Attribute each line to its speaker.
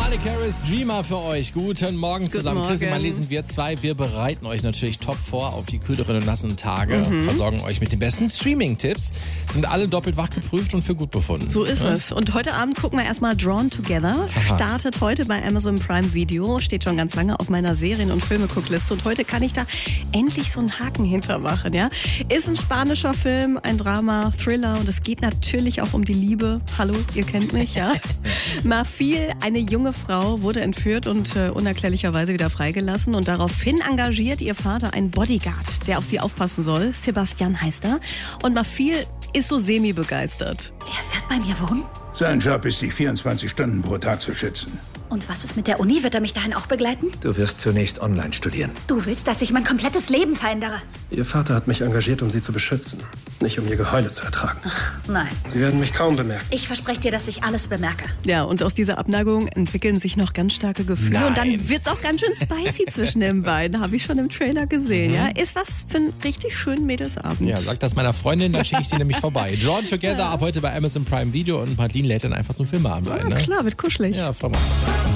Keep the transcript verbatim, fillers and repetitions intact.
Speaker 1: Miley Cyrus, Dreamer für euch. Guten Morgen zusammen.
Speaker 2: Morgen.
Speaker 1: Chris und Marley sind wir zwei. Wir bereiten euch natürlich top vor auf die kühleren und nassen Tage.
Speaker 2: Mhm.
Speaker 1: Versorgen euch mit den besten Streaming-Tipps. Sind alle doppelt wach geprüft und für gut befunden.
Speaker 2: So ist
Speaker 1: ja?
Speaker 2: es. Und heute Abend gucken wir erstmal Drawn Together.
Speaker 1: Aha.
Speaker 2: Startet heute bei Amazon Prime Video. Steht schon ganz lange auf meiner Serien- und Filme-Guckliste. Und heute kann ich da endlich so einen Haken hintermachen. Ja? Ist ein spanischer Film, ein Drama, Thriller. Und es geht natürlich auch um die Liebe. Hallo, ihr kennt mich, ja? Mafil, eine junge Frau, wurde entführt und äh, unerklärlicherweise wieder freigelassen. Und daraufhin engagiert ihr Vater einen Bodyguard, der auf sie aufpassen soll. Sebastian heißt er. Und Mafil ist so semi-begeistert.
Speaker 3: Er wird bei mir wohnen?
Speaker 4: Sein Job ist, dich vierundzwanzig Stunden pro Tag zu schützen.
Speaker 3: Und was ist mit der Uni? Wird er mich dahin auch begleiten?
Speaker 5: Du wirst zunächst online studieren.
Speaker 3: Du willst, dass ich mein komplettes Leben verändere?
Speaker 6: Ihr Vater hat mich engagiert, um sie zu beschützen, nicht um ihr Geheule zu ertragen.
Speaker 3: Nein.
Speaker 6: Sie werden mich kaum bemerken.
Speaker 3: Ich verspreche dir, dass ich alles bemerke.
Speaker 2: Ja, und aus dieser Abneigung entwickeln sich noch ganz starke Gefühle.
Speaker 1: Nein.
Speaker 2: Und dann wird's auch ganz schön spicy zwischen den beiden. Habe ich schon im Trailer gesehen. Ja, ist was für einen richtig schönen Mädelsabend.
Speaker 1: Ja, sag das meiner Freundin, dann schicke ich die nämlich vorbei. Drawn Together ab heute bei Amazon Prime Video und Madeline lädt dann einfach zum Filmabend ein.
Speaker 2: Ja,
Speaker 1: Ne?
Speaker 2: klar, wird kuschelig.
Speaker 1: Ja, voll mal.